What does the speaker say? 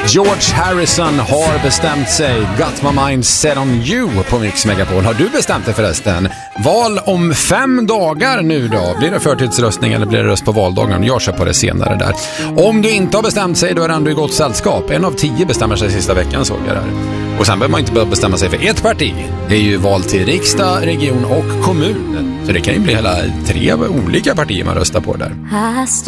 George Harrison har bestämt sig. Got my mind set on you på Mix Megapol. Har du bestämt dig förresten? Val om 5 dagar nu då. Blir det förtidsröstning eller blir det röst på valdagen? Jag kör på det senare där. Om du inte har bestämt sig, då är det ändå i gott sällskap. 1 av 10 bestämmer sig sista veckan, såg jag där. Och sen behöver man inte bestämma sig för ett parti. Det är ju val till riksdag, region och kommun. Så det kan ju bli hela 3 olika partier man röstar på där.